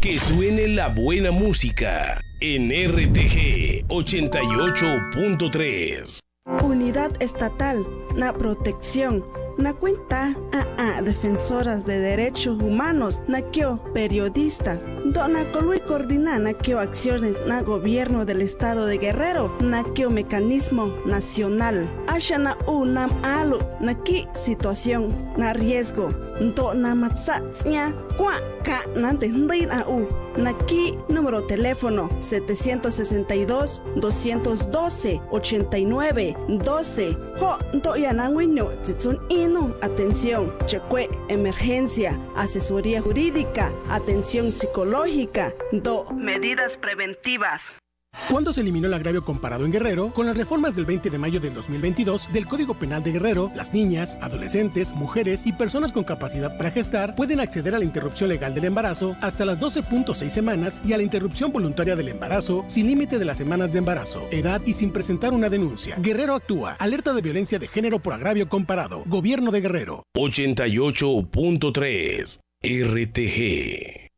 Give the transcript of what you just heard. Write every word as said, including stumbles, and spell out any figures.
Que suene la buena música en R T G ochenta y ocho punto tres. Unidad Estatal, na protección, na cuenta a, a defensoras de derechos humanos, na kio periodistas, dona colui coordina na kio acciones na gobierno del estado de Guerrero, na kio mecanismo nacional, asha na u nam alu, na ki situación, na riesgo, do na matsatsnya, kwa ka na tendin a u. Naki número teléfono setecientos sesenta y dos, doscientos doce, ochenta y nueve, doce. Ho, do yananguino, titsun ino. Atención, cheque, emergencia, asesoría jurídica, atención psicológica, do medidas preventivas. ¿Cuándo se eliminó el agravio comparado en Guerrero? Con las reformas del veinte de mayo del dos mil veintidós del Código Penal de Guerrero, las niñas, adolescentes, mujeres y personas con capacidad para gestar pueden acceder a la interrupción legal del embarazo hasta las doce punto seis semanas y a la interrupción voluntaria del embarazo sin límite de las semanas de embarazo, edad y sin presentar una denuncia. Guerrero actúa. Alerta de violencia de género por agravio comparado. Gobierno de Guerrero. ochenta y ocho punto tres R T G.